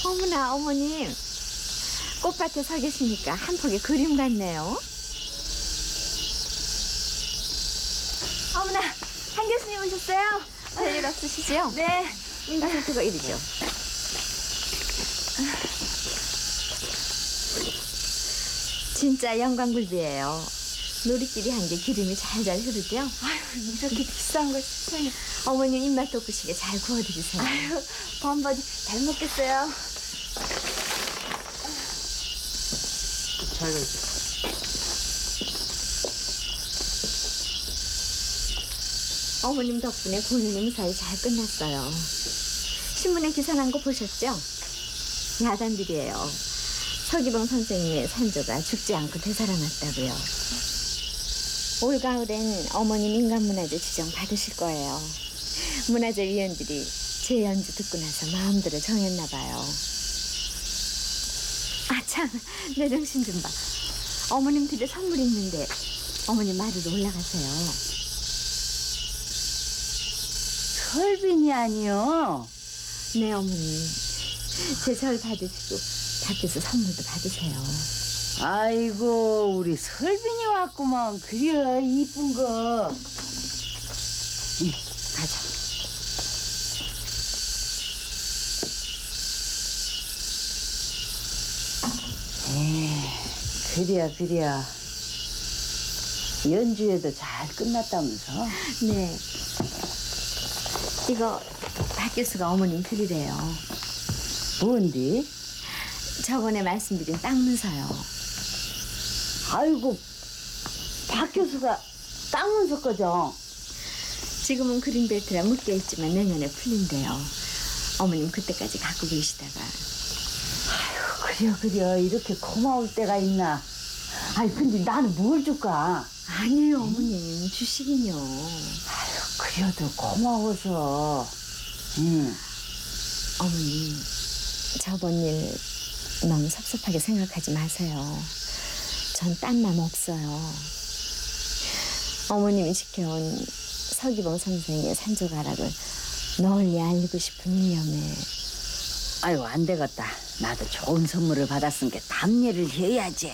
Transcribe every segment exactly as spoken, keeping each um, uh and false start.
어머나, 어머님. 꽃밭에 서 계시니까 한 폭의 그림 같네요. 어머나, 한 교수님 오셨어요? 별일 없으시죠? 네. 민트 그거 이리죠. 진짜 영광굴비예요. 놀이끼리 한 게 기름이 잘잘 흐르죠? 아유, 이렇게 비싼 걸 세상에. 어머님 입맛 돋구시게 잘 구워드리세요. 아유, 범버디 잘 먹겠어요. 잘 가있어. 어머님 덕분에 고민이 무사히 잘 끝났어요. 신문에 기사 난 거 보셨죠? 야단들이에요. 서기봉 선생님의 산조가 죽지 않고 되살아났다고요. 올가을엔 어머님 인간문화재 지정 받으실 거예요. 문화재 위원들이 제 연주 듣고 나서 마음대로 정했나 봐요. 아 참, 내 정신 좀 봐. 어머님 드릴 선물 있는데 어머님 마루로 올라가세요. 설빈이 아니요. 네, 어머님. 제 절 받으시고 밖에서 선물도 받으세요. 아이고, 우리 설빈이 왔구만. 그래, 이쁜 거. 응, 가자. 에, 그래야, 그래야. 연주회도 잘 끝났다면서? 네. 이거 박 교수가 어머님 드리래요. 뭔데? 저번에 말씀드린 땅 문서요. 아이고, 박 교수가 땅 문서 거죠? 지금은 그린벨트라 묶여있지만 내년에 풀린대요. 어머님 그때까지 갖고 계시다가. 그래, 그래. 이렇게 고마울 때가 있나. 아니, 근데 나는 뭘 줄까? 아니에요, 어머님. 주식이요. 아유, 그래도 고마워서. 응. 어머님, 저번 일 너무 섭섭하게 생각하지 마세요. 전 딴 맘 없어요. 어머님이 지켜온 서기봉 선생의 산조가락을 널리 알리고 싶은 일념에. 아유, 안 되겠다. 나도 좋은 선물을 받았으니까 답례를 해야지.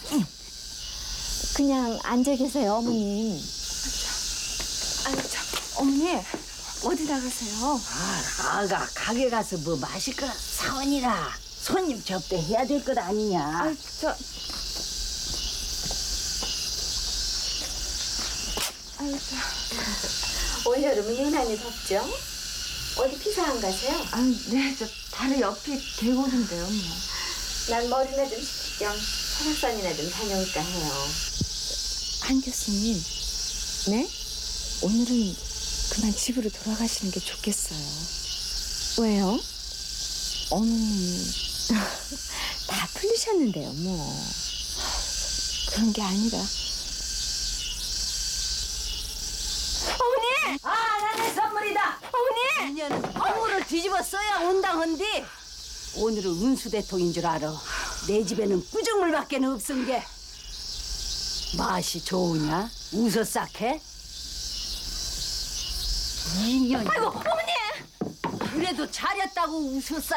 그냥 앉아 계세요, 어머님. 아니 참 어머니 어디 나가세요? 아, 아가 가게 가서 뭐 마실 거라 사원이라. 손님 접대해야 될 것 아니냐. 아니 저 아니 저 올여름은 유난히 덥죠? 어디 피서 안 가세요? 아니 네저 다리 옆이 계곡인데요 뭐. 난 머리나 좀 식힐 겸 설악산이나 좀 다녀올까 해요. 한 교수님 네? 오늘은 그만 집으로 돌아가시는 게 좋겠어요. 왜요? 어머님 다 풀리셨는데요, 뭐. 그런 게 아니라. 어머니! 아, 나의 선물이다. 어머니! 인연은 콩으로 뒤집어 써야 온다헌디. 오늘은 운수대통인 줄 알아. 내 집에는 뿌정물밖에 없은 게. 맛이 좋으냐? 웃어 싹해? 인연. 아이고, 어머니! 그래도 잘했다고 웃어 싹.